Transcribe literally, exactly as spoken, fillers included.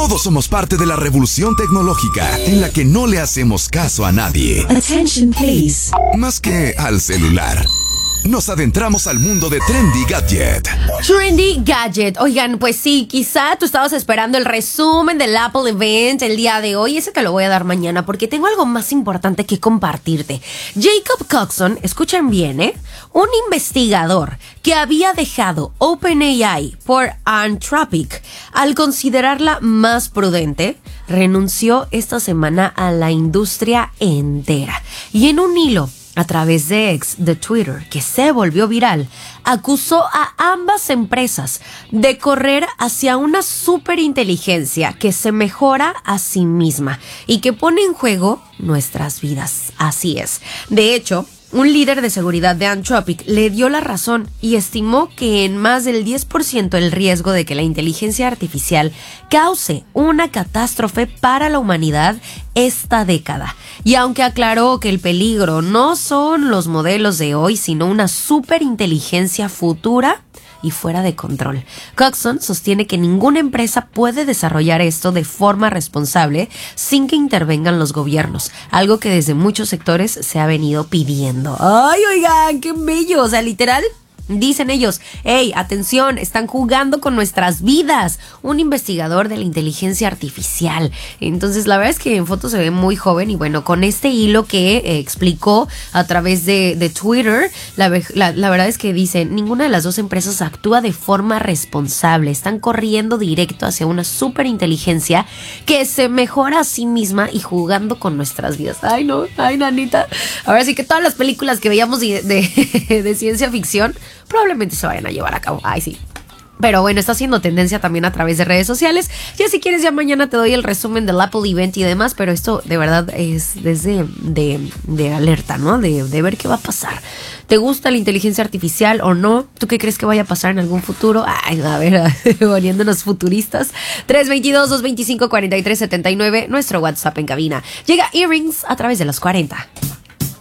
Todos somos parte de la revolución tecnológica en la que no le hacemos caso a nadie. Attention, please. Más que al celular. Nos adentramos al mundo de Trendy Gadget. Trendy Gadget. Oigan, pues sí, quizá tú estabas esperando el resumen del Apple Event el día de hoy. Ese te lo voy a dar mañana porque tengo algo más importante que compartirte. Jacob Coxon, escuchen bien, ¿eh? Un investigador que había dejado OpenAI por Anthropic al considerarla más prudente, renunció esta semana a la industria entera. Y en un hilo a través de X, de Twitter, que se volvió viral, acusó a ambas empresas de correr hacia una superinteligencia que se mejora a sí misma y que pone en juego nuestras vidas. Así es. De hecho, un líder de seguridad de Anthropic le dio la razón y estimó que en más del diez por ciento el riesgo de que la inteligencia artificial cause una catástrofe para la humanidad esta década. Y aunque aclaró que el peligro no son los modelos de hoy, sino una superinteligencia futura y fuera de control. Coxon sostiene que ninguna empresa puede desarrollar esto de forma responsable sin que intervengan los gobiernos, algo que desde muchos sectores se ha venido pidiendo. ¡Ay, oigan, qué bello! O sea, literal, dicen ellos, hey, atención, están jugando con nuestras vidas. Un investigador de la inteligencia artificial. Entonces, la verdad es que en foto se ve muy joven y bueno, con este hilo que eh, explicó a través de, de Twitter, la, la, la verdad es que dice, ninguna de las dos empresas actúa de forma responsable. Están corriendo directo hacia una superinteligencia que se mejora a sí misma y jugando con nuestras vidas. Ay, no, ay, nanita. Ahora sí que todas las películas que veíamos de, de, de ciencia ficción probablemente se vayan a llevar a cabo. Ay, sí. Pero bueno, está haciendo tendencia también a través de redes sociales. Ya si quieres, ya mañana te doy el resumen del Apple Event y demás, pero esto de verdad es desde de, de alerta, ¿no? De, de ver qué va a pasar. ¿Te gusta la inteligencia artificial o no? ¿Tú qué crees que vaya a pasar en algún futuro? Ay, a ver, poniéndonos futuristas. tres dos dos, dos dos cinco, cuatro tres siete nueve, nuestro WhatsApp en cabina. Llega Earrings a través de los cuarenta.